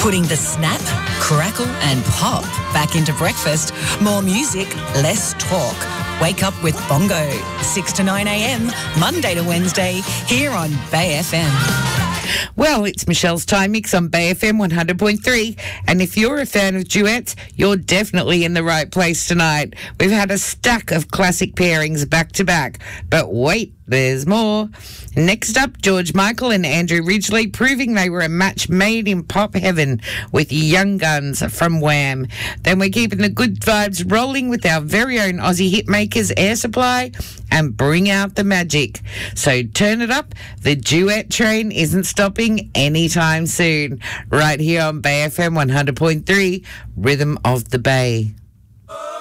Putting the snap, crackle and pop back into breakfast. More music, less talk. Wake up with Bongo, 6 to 9 a.m, Monday to Wednesday, here on Bay FM. Well, it's Michelle's Time Mix on Bay FM 100.3. And if you're a fan of duets, you're definitely in the right place tonight. We've had a stack of classic pairings back to back. But wait, there's more. Next up, George Michael and Andrew Ridgeley proving they were a match made in pop heaven with Young Guns from Wham. Then we're keeping the good vibes rolling with our very own Aussie hitmakers Air Supply and Bring Out the Magic. So turn it up. The duet train isn't stopping anytime soon. Right here on Bay FM 100.3, Rhythm of the Bay.